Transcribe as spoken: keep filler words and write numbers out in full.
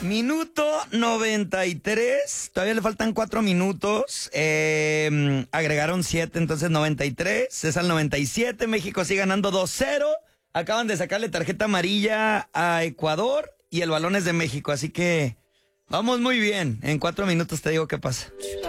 Minuto noventa y tres. Todavía le faltan cuatro minutos. Eh, agregaron siete, entonces noventa y tres. Es al noventa y siete. México sigue ganando dos cero. Acaban de sacarle tarjeta amarilla a Ecuador y el balón es de México. Así que vamos muy bien. En cuatro minutos te digo qué pasa.